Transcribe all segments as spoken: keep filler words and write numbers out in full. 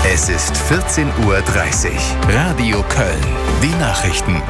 Es ist vierzehn Uhr dreißig. Radio Köln. Die Nachrichten.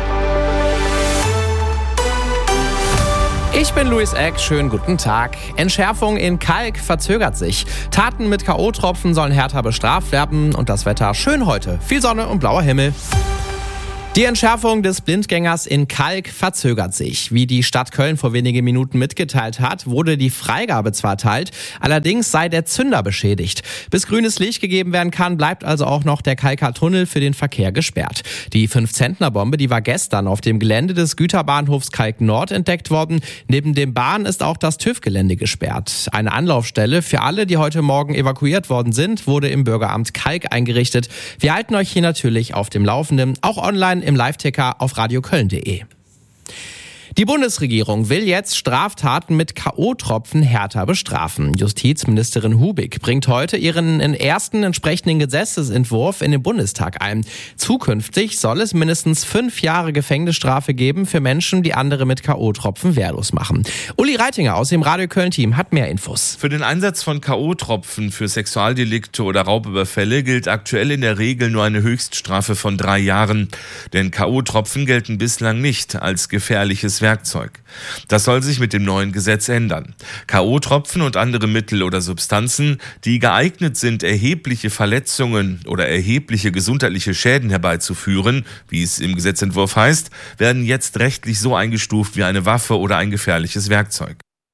Ich bin Luis Eck, schönen guten Tag. Entschärfung in Kalk verzögert sich. Taten mit K O-Tropfen sollen härter bestraft werden und das Wetter schön heute. Viel Sonne und blauer Himmel. Die Entschärfung des Blindgängers in Kalk verzögert sich. Wie die Stadt Köln vor wenigen Minuten mitgeteilt hat, wurde die Freigabe zwar erteilt, allerdings sei der Zünder beschädigt. Bis grünes Licht gegeben werden kann, bleibt also auch noch der Kalker Tunnel für den Verkehr gesperrt. Die fünf-Zentner-Bombe, die war gestern auf dem Gelände des Güterbahnhofs Kalk Nord entdeckt worden. Neben dem Bahn ist auch das TÜV-Gelände gesperrt. Eine Anlaufstelle für alle, die heute Morgen evakuiert worden sind, wurde im Bürgeramt Kalk eingerichtet. Wir halten euch hier natürlich auf dem Laufenden, auch online im Live-Ticker auf radioköln punkt de. Die Bundesregierung will jetzt Straftaten mit K O-Tropfen härter bestrafen. Justizministerin Hubig bringt heute ihren ersten entsprechenden Gesetzesentwurf in den Bundestag ein. Zukünftig soll es mindestens fünf Jahre Gefängnisstrafe geben für Menschen, die andere mit K O-Tropfen wehrlos machen. Uli Reitinger aus dem Radio Köln-Team hat mehr Infos. Für den Einsatz von K O-Tropfen für Sexualdelikte oder Raubüberfälle gilt aktuell in der Regel nur eine Höchststrafe von drei Jahren. Denn K O-Tropfen gelten bislang nicht als gefährliches Werkzeug. Das soll sich mit dem neuen Gesetz ändern. K O-Tropfen und andere Mittel oder Substanzen, die geeignet sind, erhebliche Verletzungen oder erhebliche gesundheitliche Schäden herbeizuführen, wie es im Gesetzentwurf heißt, werden jetzt rechtlich so eingestuft wie eine Waffe oder ein gefährliches Werkzeug.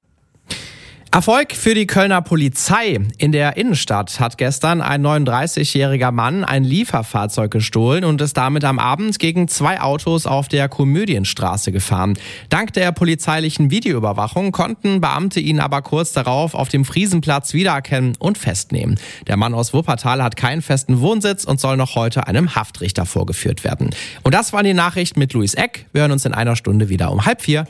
Erfolg für die Kölner Polizei. In der Innenstadt hat gestern ein neununddreißigjähriger Mann ein Lieferfahrzeug gestohlen und ist damit am Abend gegen zwei Autos auf der Komödienstraße gefahren. Dank der polizeilichen Videoüberwachung konnten Beamte ihn aber kurz darauf auf dem Friesenplatz wiedererkennen und festnehmen. Der Mann aus Wuppertal hat keinen festen Wohnsitz und soll noch heute einem Haftrichter vorgeführt werden. Und das waren die Nachrichten mit Luis Eck. Wir hören uns in einer Stunde wieder um halb vier.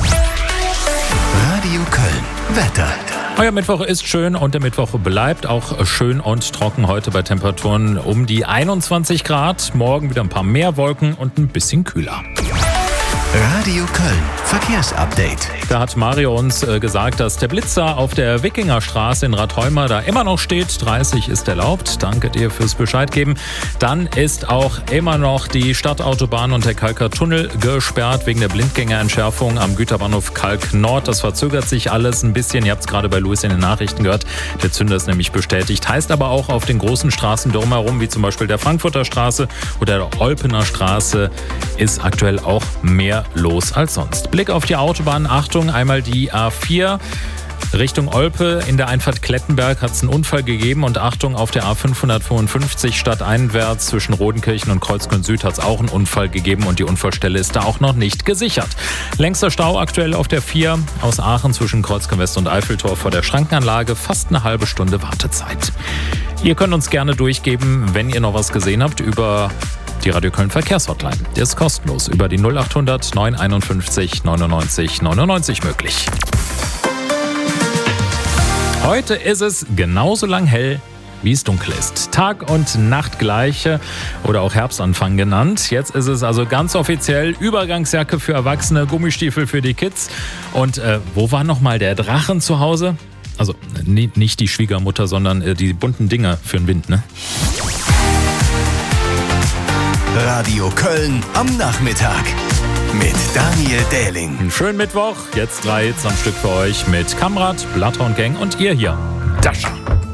Radio Köln. Wetter. Euer Mittwoch ist schön und der Mittwoch bleibt auch schön und trocken heute bei Temperaturen um die einundzwanzig Grad. Morgen wieder ein paar mehr Wolken und ein bisschen kühler. Radio Köln. Verkehrsupdate. Da hat Mario uns äh, gesagt, dass der Blitzer auf der Wickingerstraße in Radheuma da immer noch steht. dreißig ist erlaubt. Danke dir fürs Bescheid geben. Dann ist auch immer noch die Stadtautobahn und der Kalker Tunnel gesperrt wegen der Blindgängerentschärfung am Güterbahnhof Kalk Nord. Das verzögert sich alles ein bisschen. Ihr habt es gerade bei Luis in den Nachrichten gehört. Der Zünder ist nämlich bestätigt. Heißt aber auch auf den großen Straßen drumherum, wie zum Beispiel der Frankfurter Straße oder der Olpener Straße, ist aktuell auch mehr los als sonst. Blick auf die Autobahn. Achtung, einmal die A vier. Richtung Olpe in der Einfahrt Klettenberg hat es einen Unfall gegeben und Achtung, auf der A fünfhundertfünfundfünfzig stadteinwärts zwischen Rodenkirchen und Kreuzköln Süd hat es auch einen Unfall gegeben und die Unfallstelle ist da auch noch nicht gesichert. Längster Stau aktuell auf der vier aus Aachen zwischen Kreuzköln West und Eiffeltor vor der Schrankenanlage, fast eine halbe Stunde Wartezeit. Ihr könnt uns gerne durchgeben, wenn ihr noch was gesehen habt über die Radio Köln Verkehrshotline. Der ist kostenlos über die null achthundert neun einundfünfzig neunundneunzig neunundneunzig möglich. Heute ist es genauso lang hell, wie es dunkel ist. Tag und Nacht gleiche oder auch Herbstanfang genannt. Jetzt ist es also ganz offiziell Übergangsjacke für Erwachsene, Gummistiefel für die Kids. Und äh, wo war nochmal der Drachen zu Hause? Also nie, nicht die Schwiegermutter, sondern äh, die bunten Dinger für den Wind, ne? Radio Köln am Nachmittag mit Daniel Dähling. Einen schönen Mittwoch, jetzt drei Hits am Stück für euch mit Kamrat, Bloodhound Gang und ihr hier, Dasha.